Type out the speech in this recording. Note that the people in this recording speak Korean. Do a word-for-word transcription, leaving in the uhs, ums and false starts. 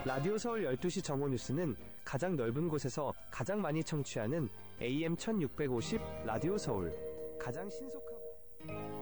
라디오 서울 열두 시 정오 뉴스는 가장 넓은 곳에서 가장 많이 청취하는 에이엠 천육백오십 라디오 서울. 가장 신속하고